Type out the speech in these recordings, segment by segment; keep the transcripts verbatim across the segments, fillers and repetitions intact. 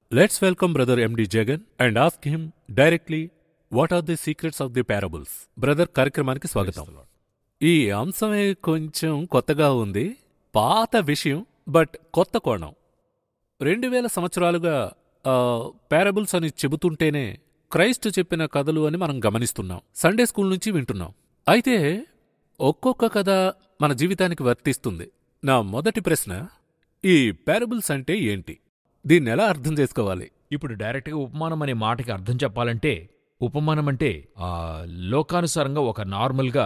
Let's welcome Brother M D Jagan and ask him directly what are the secrets of the parables. Brother కార్యక్రమానికి స్వాగతం. ఈ అంశమే కొంచెం కొత్తగా ఉంది, పాత విషయం, బట్ కొత్త కోణం. రెండు వేల సంవత్సరాలుగా పారబుల్స్ అని చెబుతుంటేనే క్రైస్ట్ చెప్పిన కథలు అని మనం గమనిస్తున్నాం, సండే స్కూల్ నుంచి వింటున్నాం. అయితే ఒక్కొక్క కథ మన జీవితానికి వర్తిస్తుంది. నా మొదటి ప్రశ్న, ఈ పారబుల్స్ అంటే ఏంటి? దీన్ని ఎలా అర్థం చేసుకోవాలి? ఇప్పుడు డైరెక్ట్గా ఉపమానం అనే మాటకి అర్థం చెప్పాలంటే, ఉపమానం అంటే ఆ లోకానుసారంగా ఒక నార్మల్గా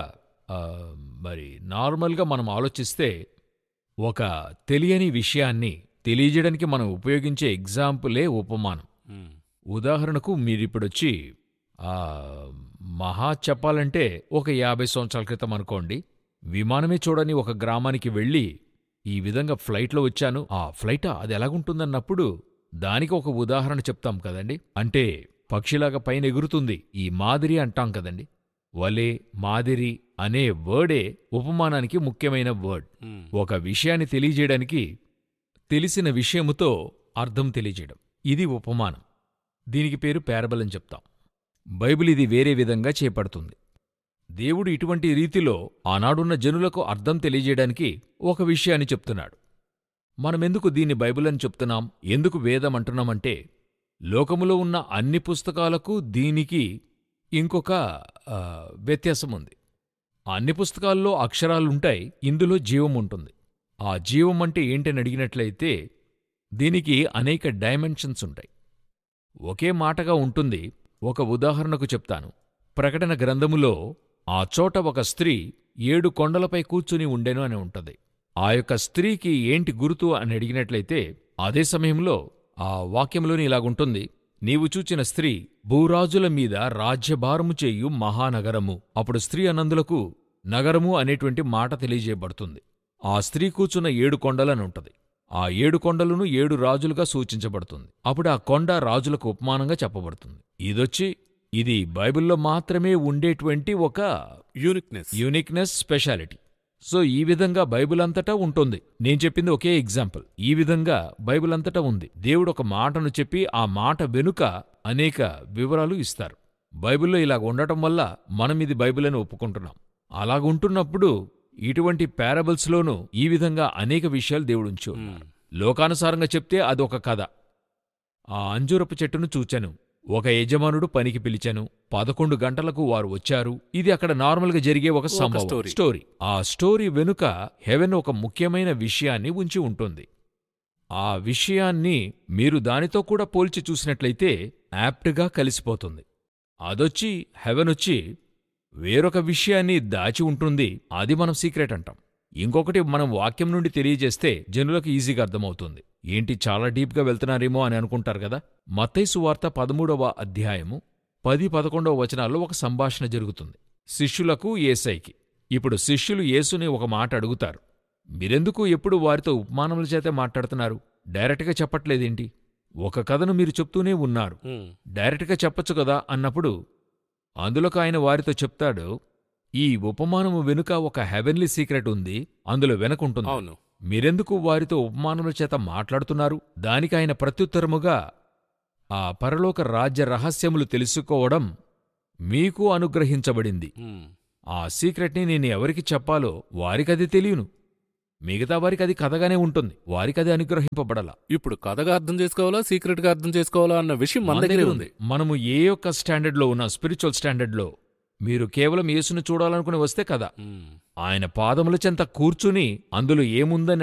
మరి నార్మల్గా మనం ఆలోచిస్తే ఒక తెలియని విషయాన్ని తెలియజేయడానికి మనం ఉపయోగించే ఎగ్జాంపులే ఉపమానం. ఉదాహరణకు మీరిప్పుడొచ్చి ఆ మహా చెప్పాలంటే ఒక యాభై సంవత్సరాల క్రితం అనుకోండి, విమానమే చూడని ఒక గ్రామానికి వెళ్ళి ఈ విధంగా ఫ్లైట్లో వచ్చాను, ఆ ఫ్లైటా అది ఎలాగుంటుందన్నప్పుడు దానికి ఒక ఉదాహరణ చెప్తాం కదండి. అంటే పక్షిలాగా పైన ఎగురుతుంది, ఈ మాదిరి అంటాం కదండి. వలే, మాదిరి అనే వర్డే ఉపమానానికి ముఖ్యమైన వర్డ్. ఒక విషయాన్ని తెలియజేయడానికి తెలిసిన విషయముతో అర్థం తెలియజేయడం, ఇది ఉపమానం. దీనికి పేరు పారబుల్ అని చెప్తాం. బైబిల్ ఇది వేరే విధంగా చేపడుతుంది. దేవుడు ఇటువంటి రీతిలో ఆనాడున్న జనులకు అర్థం తెలియజేయడానికి ఒక విషయాన్ని చెప్తున్నాడు. మనమెందుకు దీన్ని బైబిల్ అని చెప్తున్నాం, ఎందుకు వేదం అంటున్నామంటే, లోకములో ఉన్న అన్ని పుస్తకాలకు దీనికి ఇంకొక వ్యత్యాసముంది. అన్ని పుస్తకాల్లో అక్షరాలుంటాయి, ఇందులో జీవం ఉంటుంది. ఆ జీవం అంటే ఏంటని అడిగినట్లయితే దీనికి అనేక డైమెన్షన్స్ ఉంటాయి. ఒకే మాటగా ఉంటుంది. ఒక ఉదాహరణకు చెప్తాను. ప్రకటన గ్రంథములో ఆ చోట ఒక స్త్రీ ఏడు కొండలపై కూర్చుని ఉండెను అని ఉంటది. ఆ యొక్క స్త్రీకి ఏంటి గుర్తు అని అడిగినట్లయితే అదే సమయంలో ఆ వాక్యంలోని ఇలాగుంటుంది, నీవు చూచిన స్త్రీ భూరాజుల మీద రాజ్యభారము చేయు మహానగరము. అప్పుడు స్త్రీ అన్నందులకు నగరము అనేటువంటి మాట తెలియజేయబడుతుంది. ఆ స్త్రీ కూర్చున్న ఏడు కొండలని ఉంటది. ఆ ఏడు కొండలను ఏడు రాజులుగా సూచించబడుతుంది. అప్పుడు ఆ కొండ రాజులకు ఉపమానంగా చెప్పబడుతుంది. ఇదొచ్చి ఇది బైబిల్లో మాత్రమే ఉండేటువంటి ఒక యూనిక్నెస్ యూనిక్నెస్ స్పెషాలిటీ. సో ఈ విధంగా బైబిల్ అంతటా ఉంటుంది. నేను చెప్పింది ఒకే ఎగ్జాంపుల్. ఈ విధంగా బైబిల్ అంతటా ఉంది. దేవుడు ఒక మాటను చెప్పి ఆ మాట వెనుక అనేక వివరాలు ఇస్తారు. బైబిల్లో ఇలాగ ఉండటం వల్ల మనం ఇది బైబిల్ అని ఒప్పుకుంటున్నాం. అలాగుంటున్నప్పుడు ఇటువంటి పారబుల్స్లోనూ ఈ విధంగా అనేక విషయాలు దేవుడు ఉంచి ఉన్నారు. లోకానుసారంగా చెప్తే అదొక కథ. ఆ అంజూరపు చెట్టును చూచాను, ఒక యజమానుడు పనికి పిలిచాను, పదకొండు గంటలకు వారు వచ్చారు. ఇది అక్కడ నార్మల్గా జరిగే ఒక సంభవం, స్టోరీ. ఆ స్టోరీ వెనుక హెవెన్ ఒక ముఖ్యమైన విషయాన్ని ఉంచి ఉంటుంది. ఆ విషయాన్ని మీరు దానితో కూడా పోల్చి చూసినట్లయితే యాప్ట్గా కలిసిపోతుంది. అదొచ్చి హెవెనొచ్చి వేరొక విషయాన్ని దాచి ఉంటుంది, అది మనం సీక్రెట్ అంటాం. ఇంకొకటి మనం వాక్యం నుండి తెలియజేస్తే జనులకు ఈజీగా అర్థమవుతుంది. ఏంటి చాలా డీప్గా వెళ్తున్నారేమో అని అనుకుంటారు కదా. మత్తయి సువార్త పదమూడవ అధ్యాయము పది పదకొండవ వచనాల్లో ఒక సంభాషణ జరుగుతుంది శిష్యులకు యేసైకి. ఇప్పుడు శిష్యులు యేసుని ఒక మాట అడుగుతారు, మీరెందుకు ఎప్పుడు వారితో ఉపమానముల చేతే మాట్లాడుతున్నారు, డైరెక్ట్గా చెప్పట్లేదేంటి? ఒక కథను మీరు చెప్తూనే ఉన్నారు, డైరెక్ట్గా చెప్పొచ్చు కదా అన్నప్పుడు అందులోకి ఆయన వారితో చెప్తాడు, ఈ ఉపమానము వెనుక ఒక హెవెన్లీ సీక్రెట్ ఉంది, అందులో వెనకుంటుంది. అవును, మీరెందుకు వారితో ఉపమానముల చేత మాట్లాడుతున్నారు? దానికి ఆయన ప్రత్యుత్తరముగా, ఆ పరలోక రాజ్య రహస్యములు తెలుసుకోవడం మీకు అనుగ్రహించబడింది. ఆ సీక్రెట్ని నేను ఎవరికి చెప్పాలో వారికది తెలియను, మిగతా వారికి అది కథగానే ఉంటుంది, వారికది అనుగ్రహింపబడలా. ఇప్పుడు కథగా అర్థం చేసుకోవాలా, సీక్రెట్గా అర్థం చేసుకోవాలా అన్న విషయం మన దగ్గరే ఉంది. మనము ఏ యొక్క స్టాండర్డ్లో ఉన్నా, స్పిరిచువల్ స్టాండర్డ్లో మీరు కేవలం యేసును చూడాలనుకుని వస్తే కదా, ఆయన పాదముల చెంత కూర్చుని అందులో ఏముందని